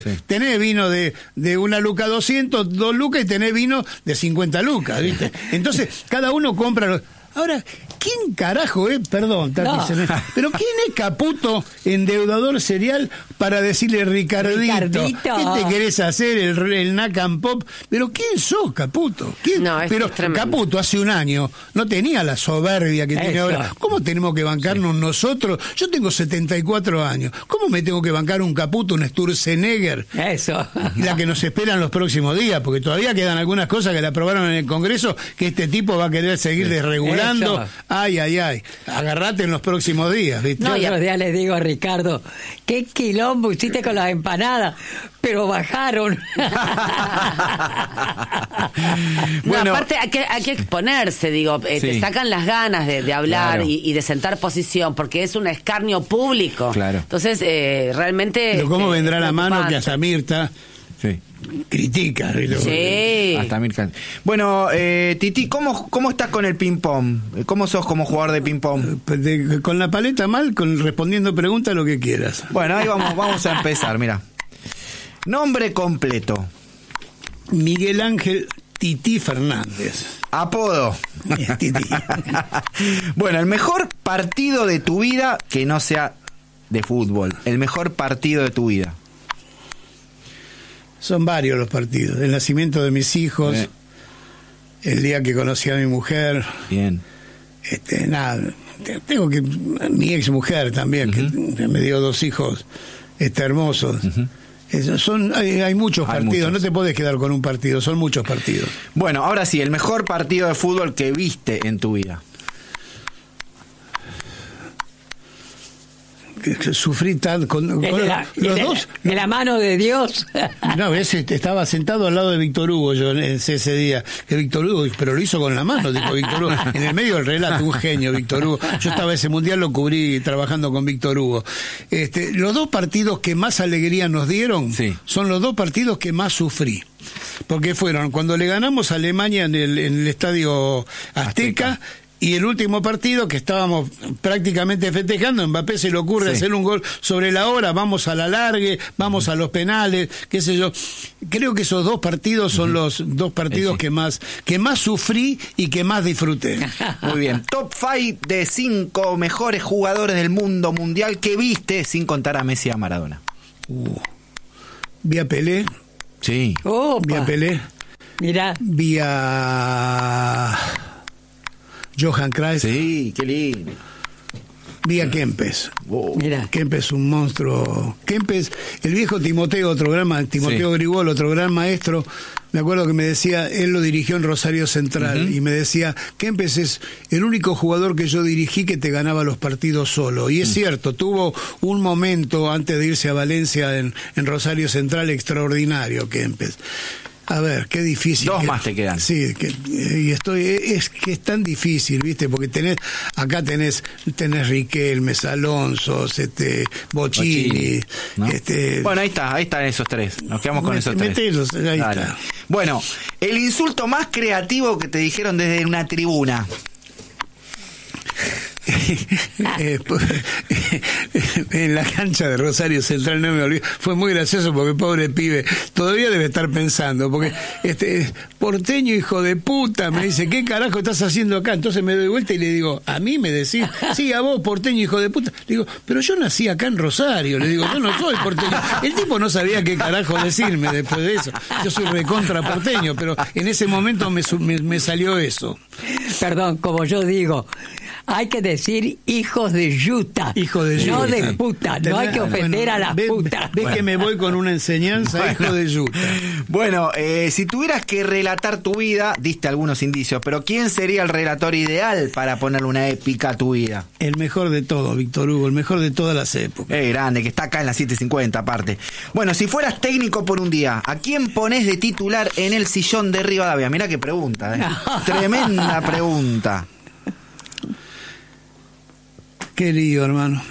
Sí. Tenés vino de 1 luca 200, 2 lucas, y tenés vino de 50 lucas, ¿viste? Entonces, cada uno compra... Ahora, ¿quién carajo es? Perdón, Tati, No. pero ¿quién es Caputo, endeudador serial, para decirle Ricardito? ¿Qué te querés hacer, el Nacan Pop? Pero ¿quién sos, Caputo? ¿Quién? No, pero es tremendo. Caputo hace un año no tenía la soberbia que tiene Eso. ahora. ¿Cómo tenemos que bancarnos nosotros? Yo tengo 74 años. ¿Cómo me tengo que bancar un Caputo, un Sturzenegger? Eso. La que nos espera en los próximos días, porque todavía quedan algunas cosas que le aprobaron en el Congreso que este tipo va a querer seguir desregulando. Eso. Ay, agarrate en los próximos días, ¿viste? Yo otros días le digo a Ricardo, qué quilombo hiciste con las empanadas, pero bajaron. Bueno, aparte hay que exponerse, digo, te sacan las ganas de hablar, claro, y de sentar posición, porque es un escarnio público. Claro. Entonces, realmente... Pero ¿cómo vendrá la mano que preocupante. hasta Mirta Sí. critica? Sí. Hasta Mirka. Bueno, Titi, ¿cómo estás con el ping-pong? ¿Cómo sos como jugador de ping-pong? Con la paleta mal, respondiendo preguntas, lo que quieras. Bueno, ahí vamos a empezar, mira. Nombre completo. Miguel Ángel Tití Fernández. Apodo. Tití. Bueno, el mejor partido de tu vida que no sea de fútbol. El mejor partido de tu vida. Son varios los partidos. El nacimiento de mis hijos, el día que conocí a mi mujer. Bien. Tengo que... Mi ex mujer también, que me dio 2 hijos hermosos. Hay muchos Hay partidos, muchos. no te podés quedar con un partido, son muchos partidos. Bueno, ahora sí, el mejor partido de fútbol que viste en tu vida. Que sufrí tanto con los dos. De la mano de Dios. No, a veces estaba sentado al lado de Víctor Hugo yo ese día. Que Víctor Hugo, pero lo hizo con la mano, dijo Víctor Hugo. En el medio del relato, un genio, Víctor Hugo. Yo estaba ese mundial, lo cubrí trabajando con Víctor Hugo. Los 2 partidos que más alegría nos dieron son los 2 partidos que más sufrí. Porque fueron cuando le ganamos a Alemania en el Estadio Azteca. Y el último partido que estábamos prácticamente festejando, Mbappé se le ocurre hacer un gol sobre la hora, vamos a la largue, vamos a los penales, qué sé yo. Creo que esos 2 partidos son los 2 partidos que más sufrí y que más disfruté. Muy bien. Top 5 de 5 mejores jugadores del mundo mundial que viste, sin contar a Messi y a Maradona. Vi a Pelé. Sí. Vi a Pelé. Mirá. Vi a Johan Cruyff. Sí, qué lindo. Vi a Kempes. Mira. Kempes, un monstruo. Kempes, el viejo Timoteo Grigol, otro gran maestro. Me acuerdo que me decía, él lo dirigió en Rosario Central, y me decía, Kempes es el único jugador que yo dirigí que te ganaba los partidos solo. Y es cierto, tuvo un momento antes de irse a Valencia en Rosario Central extraordinario, Kempes. A ver, qué difícil. 2 más te quedan. Sí, es que es tan difícil, ¿viste? Porque acá tenés Riquelme, Alonso, Bocini, ¿no? Bueno, ahí están esos 3. Nos quedamos con esos 3. Metelos, ahí Dale. está. Bueno, el insulto más creativo que te dijeron desde una tribuna. En la cancha de Rosario Central, no me olvido, fue muy gracioso porque pobre pibe todavía debe estar pensando, porque porteño hijo de puta, me dice, ¿qué carajo estás haciendo acá? Entonces me doy vuelta y le digo, ¿a mí me decís? Sí, a vos, porteño hijo de puta. Le digo, pero yo nací acá en Rosario. Le digo, yo no soy porteño. El tipo no sabía qué carajo decirme después de eso. Yo soy recontra porteño, pero en ese momento me salió eso. Perdón, como yo digo, hay que decir hijos de yuta. Hijo de yuta. No de puta. No hay que ofender a las putas. ¿Ves que me voy con una enseñanza? Hijo de yuta. Bueno, si tuvieras que relatar tu vida, diste algunos indicios, pero ¿quién sería el relator ideal para ponerle una épica a tu vida? El mejor de todo, Víctor Hugo, el mejor de todas las épocas. Grande, que está acá en la 750 aparte. Bueno, si fueras técnico por un día, ¿a quién ponés de titular en el sillón de Rivadavia? Mirá qué pregunta, Tremenda pregunta. Qué lío, hermano.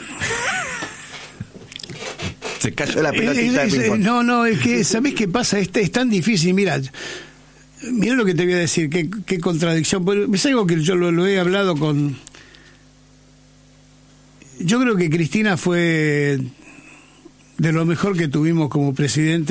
Se cayó la pelotita de ping-pong. No, es que, ¿sabés qué pasa? Es tan difícil, mira lo que te voy a decir, qué contradicción. Es algo que yo lo he hablado con... Yo creo que Cristina fue de lo mejor que tuvimos como presidente